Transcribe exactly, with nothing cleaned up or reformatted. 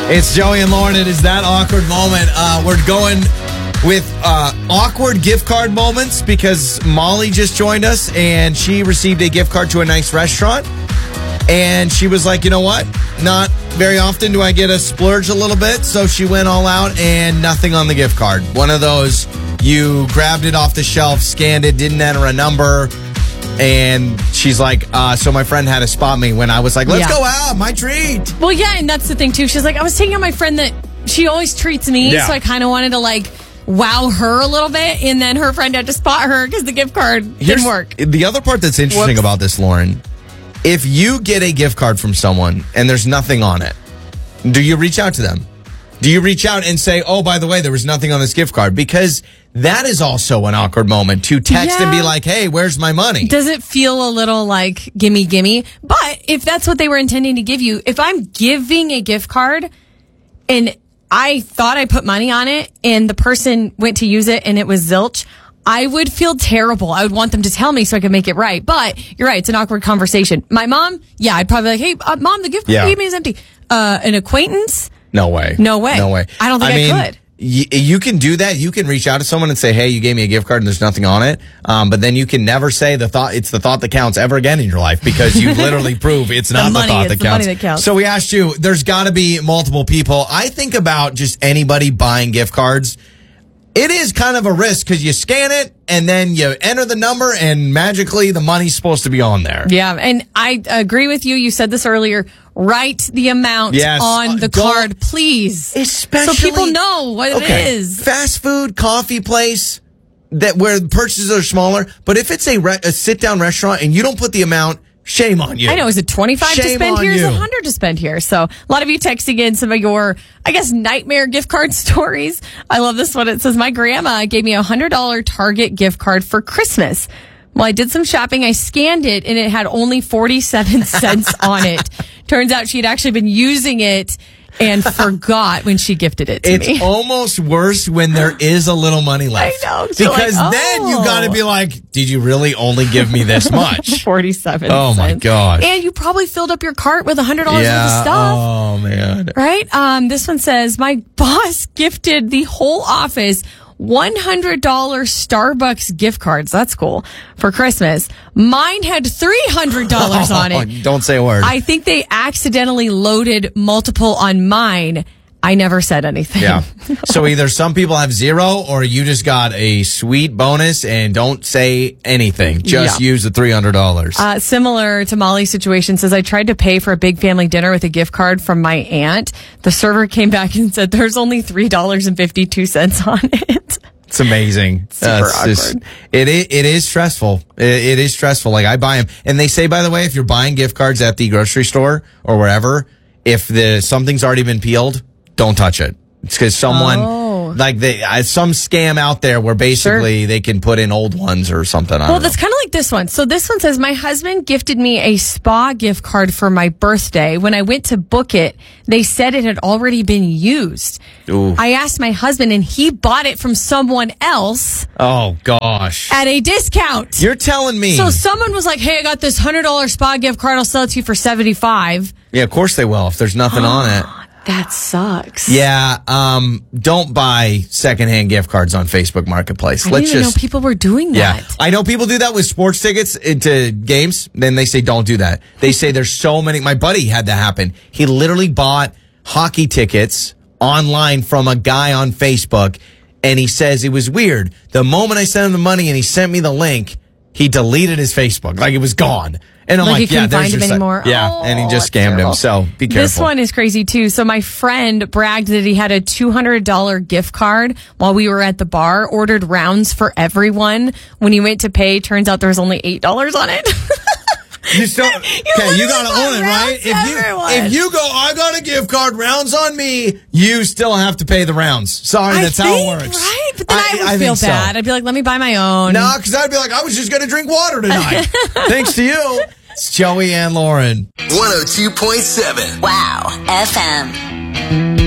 It's Joey and Lauren. It is that awkward moment. Uh, we're going with uh, awkward gift card moments because Molly just joined us and she received a gift card to a nice restaurant. And she was like, you know what? Not very often do I get a splurge a little bit. So she went all out and nothing on the gift card. One of those, you grabbed it off the shelf, scanned it, didn't enter a number. And she's like, uh, so my friend had to spot me when I was like, let's Yeah. go out, my treat. Well, yeah, and that's the thing, too. She's like, I was taking out my friend that she always treats me, Yeah. so I kind of wanted to, like, wow her a little bit, and then her friend had to spot her because the gift card Here's didn't work. The other part that's interesting Whoops. about this, Lauren, if you get a gift card from someone and there's nothing on it, do you reach out to them? Do you reach out and say, oh, by the way, there was nothing on this gift card? Because that is also an awkward moment to text Yeah. and be like, hey, where's my money? Does it feel a little like gimme, gimme? But if that's what they were intending to give you, if I'm giving a gift card and I thought I put money on it and the person went to use it and it was zilch, I would feel terrible. I would want them to tell me so I could make it right. But you're right. It's an awkward conversation. My mom, yeah, I'd probably be like, hey, uh, mom, the gift card Yeah. you gave me is empty. Uh, an acquaintance? No way. No way. No way. I don't think I mean, could. Y- you can do that. You can reach out to someone and say, hey, you gave me a gift card and there's nothing on it. Um, but then you can never say the thought, it's the thought that counts ever again in your life because you literally prove it's not the, money, thought it's that the counts. money that counts. So we asked you, there's got to be multiple people. I think about just anybody buying gift cards. It is kind of a risk because you scan it and then you enter the number and magically the money's supposed to be on there. Yeah, and I agree with you. You said this earlier. Write the amount Yes. on the Uh, don't- card, please. Especially, so people know what okay, it is. Fast food, coffee place that where the purchases are smaller. But if it's a, re- a sit down restaurant and you don't put the amount, shame on you. I know. Is it twenty-five to Shame spend on here? Is it you. one hundred to spend here? So a lot of you texting in some of your, I guess, nightmare gift card stories. I love this one. It says, my grandma gave me a one hundred dollars Target gift card for Christmas. Well, I did some shopping. I scanned it and it had only forty-seven cents on it. Turns out she'd actually been using it and forgot when she gifted it to It's me. almost worse when there is a little money left. I know. So Because like, then you oh. got to be like, did you really only give me this much? forty-seven Oh, my cents. gosh. And you probably filled up your cart with one hundred dollars worth of Yeah. stuff. Oh, man. Right? Um, this one says, my boss gifted the whole office one hundred dollars Starbucks gift cards. That's cool. For Christmas. Mine had three hundred dollars on it. Don't say a word. I think they accidentally loaded multiple on mine. I never said anything. Yeah. So either some people have zero or you just got a sweet bonus and don't say anything. Just Yeah. use the three hundred dollars. Uh, similar to Molly's situation, says I tried to pay for a big family dinner with a gift card from my aunt. The server came back and said there's only three dollars and fifty-two cents on it. It's amazing. Super Uh, it's just- awkward. it, is, it is stressful. It, it is stressful. Like I buy them. And they say, by the way, if you're buying gift cards at the grocery store or wherever, if the something's already been peeled, don't touch it. It's because someone, Oh. like they, uh, some scam out there where basically they can put in old ones or something. I Well, don't that's know. kind of like this one. So this one says, my husband gifted me a spa gift card for my birthday. When I went to book it, they said it had already been used. Ooh. I asked my husband and he bought it from someone else Oh, gosh. at a discount. You're telling me. So someone was like, hey, I got this one hundred dollars spa gift card. I'll sell it to you for seventy-five dollars. Yeah, of course they will if there's nothing on it. That sucks. Yeah, um, don't buy secondhand gift cards on Facebook Marketplace. I Let's didn't even just know people were doing Yeah, that. I know people do that with sports tickets into games. Then they say don't do that. They say there's so many. My buddy had that happen. He literally bought hockey tickets online from a guy on Facebook, and he says it was weird. The moment I sent him the money and he sent me the link, he deleted his Facebook. Like it was gone. And I'm Like like, you couldn't yeah, there's find him your site. anymore? Yeah, Oh, and he just that's scammed terrible. him. So be careful. This one is crazy too. So my friend bragged that he had a two hundred dollars gift card while we were at the bar, ordered rounds for everyone. When he went to pay, turns out there was only eight dollars on it. You still, okay, literally you gotta bought own it, right? rounds If you, everyone. if you go, I got a gift card, rounds on me, you still have to pay the rounds. Sorry, that's I how think, it works. Right? But then I, I- would I feel think so. bad. I'd be like, let me buy my own. No, because I'd be like, I was just gonna drink water tonight. Thanks to you. It's Joey and Lauren. one oh two point seven. Wow. F M.